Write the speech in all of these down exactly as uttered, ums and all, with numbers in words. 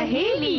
सहेली।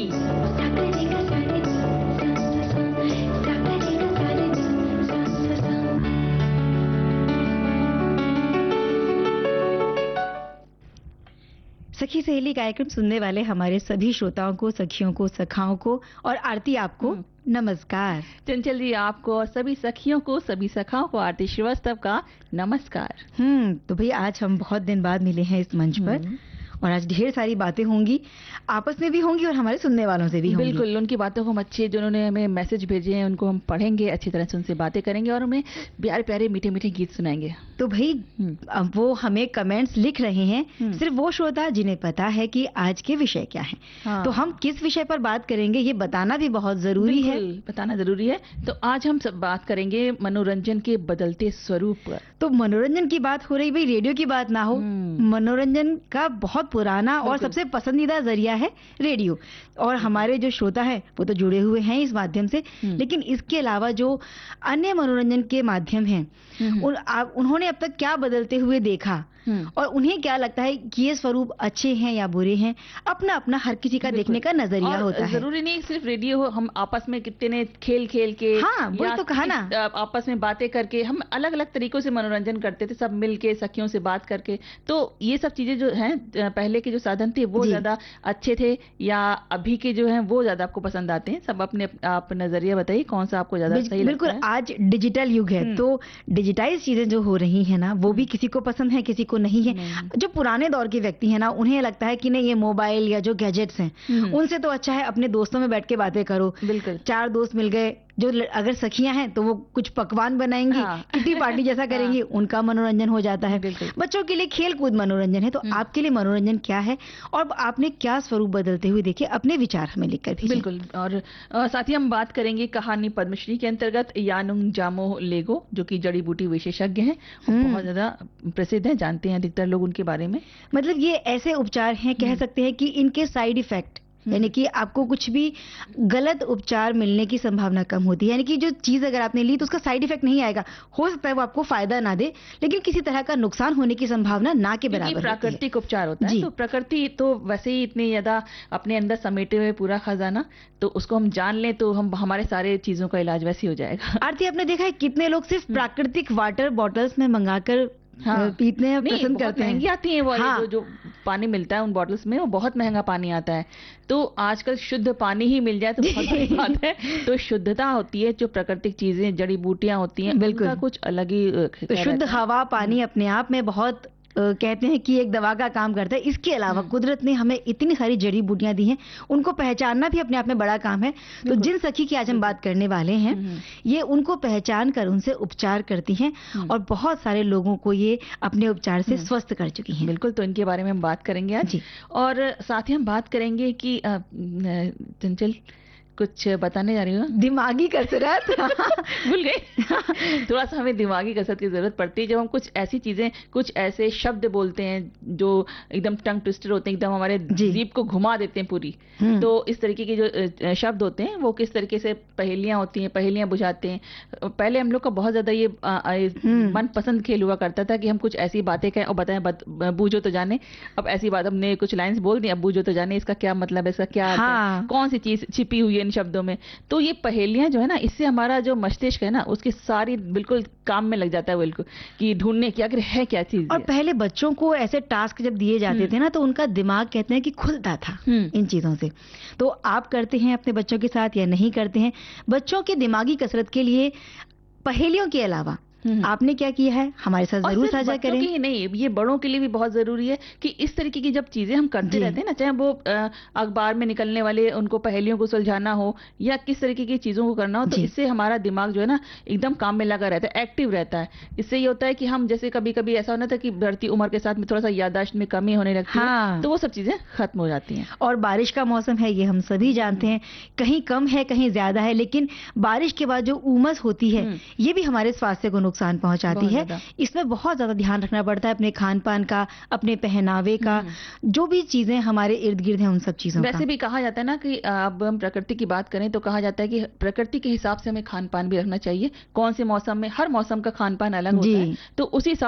सखी सहेली कार्यक्रम सुनने वाले हमारे सभी श्रोताओं को, सखियों को, सखाओं को और आरती आपको नमस्कार। चंचल जी आपको और सभी सखियों को, सभी सखाओं को आरती श्रीवास्तव का नमस्कार। हम्म तो भई आज हम बहुत दिन बाद मिले हैं इस मंच पर और आज ढेर सारी बातें होंगी, आपस में भी होंगी और हमारे सुनने वालों से भी होंगी। बिल्कुल, उनकी बातों को हम अच्छे, जिन्होंने हमें मैसेज भेजे हैं उनको हम पढ़ेंगे, अच्छी तरह से उनसे बातें करेंगे और उन्हें प्यारे प्यारे मीठे मीठे गीत सुनाएंगे। तो भाई अब वो हमें कमेंट्स लिख रहे हैं, सिर्फ वो श्रोता जिन्हें पता है कि आज के विषय क्या है। हाँ। तो हम किस विषय पर बात करेंगे ये बताना भी बहुत जरूरी है। बताना जरूरी है। तो आज हम सब बात करेंगे मनोरंजन के बदलते स्वरूप पर। तो मनोरंजन की बात हो रही, भाई रेडियो की बात ना हो। मनोरंजन का बहुत पुराना और सबसे पसंदीदा जरिया है रेडियो और हमारे जो श्रोता है वो तो जुड़े हुए हैं इस माध्यम से, लेकिन इसके अलावा जो अन्य मनोरंजन के माध्यम हैं उन, उन्होंने अब तक क्या बदलते हुए देखा और उन्हें क्या लगता है कि ये स्वरूप अच्छे हैं या बुरे हैं, अपना अपना हर किसी का देखने का नजरिया होता है। जरूरी नहीं सिर्फ रेडियो हो, हम आपस में कितने खेल खेल के, हाँ वही तो कहा ना, आपस में बातें करके हम अलग अलग तरीकों से मनोरंजन करते थे, सब मिल के सखियों से बात करके। तो ये सब चीजें जो हैं, पहले के जो साधन थे वो ज्यादा अच्छे थे या अभी के जो हैं वो ज्यादा आपको पसंद आते हैं? सब अपने आप नजरिया बताइए, कौन सा आपको ज्यादा सही लगता है? बिल्कुल, आज डिजिटल युग है तो डिजिटाइज चीजें जो हो रही है ना वो भी किसी को पसंद है, किसी को नहीं है। नहीं। जो पुराने दौर के व्यक्ति हैं ना उन्हें लगता है कि नहीं, ये मोबाइल या जो गैजेट्स हैं उनसे तो अच्छा है अपने दोस्तों में बैठ के बातें करो। बिल्कुल, चार दोस्त मिल गए, जो अगर सखियां हैं तो वो कुछ पकवान बनाएंगी, हाँ। किटी पार्टी जैसा करेंगी, हाँ। उनका मनोरंजन हो जाता है। बच्चों के लिए खेल कूद मनोरंजन है। तो आपके लिए मनोरंजन क्या है और आपने क्या स्वरूप बदलते हुए देखे, अपने विचार हमें लिखकर भेजें। बिल्कुल, और साथ ही हम बात करेंगे कहानी पद्मश्री के अंतर्गत यानुंग जामोह लेगो, जो कि जड़ी बूटी विशेषज्ञ हैं, बहुत ज्यादा प्रसिद्ध है, जानते हैं अधिकतर लोग उनके बारे में। मतलब ये ऐसे उपचार हैं, कह सकते हैं कि इनके साइड इफेक्ट यानी कि आपको कुछ भी गलत उपचार मिलने की संभावना कम होती है, यानी कि जो चीज अगर आपने ली तो उसका साइड इफेक्ट नहीं आएगा, हो सकता है वो आपको फायदा ना दे लेकिन किसी तरह का नुकसान होने की संभावना ना के बराबर होती है। प्राकृतिक उपचार होता है, तो प्रकृति तो वैसे ही इतनी ज्यादा अपने अंदर समेटे हुए पूरा खजाना, तो उसको हम जान लें तो हम हमारे सारे चीजों का इलाज वैसे ही हो जाएगा। आरती, आपने देखा है कितने लोग सिर्फ प्राकृतिक वाटर बॉटल्स में मंगाकर हाँ। पीते हैं, पसंद करते हैं। महंगी आती है वो, हाँ। जो, जो पानी मिलता है उन बॉटल्स में वो बहुत महंगा पानी आता है। तो आजकल शुद्ध पानी ही मिल जाए तो बहुत बड़ी बात है। तो शुद्धता होती है, जो प्राकृतिक चीजें, जड़ी बूटियां होती हैं, बिल्कुल उनका कुछ अलग ही तो शुद्ध हवा, पानी अपने आप में बहुत कहते हैं कि एक दवा का काम करता है। इसके अलावा कुदरत ने हमें इतनी सारी जड़ी बूटियां दी हैं, उनको पहचानना भी अपने आप में बड़ा काम है। तो जिन सखी की आज हम बात करने वाले हैं ये उनको पहचान कर उनसे उपचार करती हैं और बहुत सारे लोगों को ये अपने उपचार से स्वस्थ कर चुकी हैं। बिल्कुल, तो इनके बारे में हम बात करेंगे आज। और साथ ही हम बात करेंगे कि चंचल कुछ बताने जा रही हूँ, दिमागी कसरत भूल गए। थोड़ा सा हमें दिमागी कसरत की जरूरत पड़ती है जब हम कुछ ऐसी चीजें, कुछ ऐसे शब्द बोलते हैं जो एकदम टंग ट्विस्टर होते हैं, एकदम हमारे जीभ को घुमा देते हैं पूरी। तो इस तरीके के जो शब्द होते हैं वो किस तरीके से पहेलियां होती हैं, पहेलियां बुझाते हैं। पहले हम लोग का बहुत ज्यादा ये मनपसंद खेल हुआ करता था कि हम कुछ ऐसी बातें कहें और बताएं, बूझो तो जाने। अब ऐसी बात, हमने कुछ लाइन्स बोल दी, अब बूझो तो जाने इसका क्या मतलब है, इसका क्या अर्थ है, कौन सी चीज छिपी हुई है इन शब्दों में। तो ये पहेलियां जो है ना, इससे हमारा जो मस्तिष्क है ना उसकी सारी बिल्कुल काम में लग जाता है, बिल्कुल कि ढूंढने की आखिर है क्या चीज। और पहले बच्चों को ऐसे टास्क जब दिए जाते थे ना तो उनका दिमाग कहते हैं कि खुलता था इन चीजों से। तो आप करते हैं अपने बच्चों के साथ या नहीं करते हैं? बच्चों के दिमागी कसरत के लिए पहेलियों के अलावा आपने क्या किया है हमारे साथ जरूर साझा करें। ही नहीं, ये बड़ों के लिए भी बहुत जरूरी है कि इस तरीके की जब चीजें हम करते रहते हैं ना, चाहे वो अखबार में निकलने वाले उनको पहेलियों को सुलझाना हो या किस तरीके की चीजों को करना हो, तो इससे हमारा दिमाग जो है ना एकदम काम में लगा रहता है, एक्टिव रहता है। इससे ये होता है कि हम जैसे कभी कभी ऐसा होना था कि बढ़ती उम्र के साथ में थोड़ा सा याददाश्त में कमी होने लगती है, तो वो सब चीजें खत्म हो जाती हैं। और बारिश का मौसम है, ये हम सभी जानते हैं, कहीं कम है कहीं ज्यादा है, लेकिन बारिश के बाद जो उमस होती है ये भी हमारे स्वास्थ्य को नुकसान पहुंचाती है। इसमें बहुत ज्यादा ध्यान रखना पड़ता है अपने खान पान का, अपने पहनावे का, जो भी चीजें हमारे इर्द गिर्द हैं उन सब चीजों का। वैसे भी कहा जाता है ना कि अब हम प्रकृति की बात करें तो कहा जाता है कि प्रकृति के हिसाब से हमें खान पान भी रखना चाहिए। कौन से मौसम में, हर मौसम का खान पान अलग होता है, तो उसी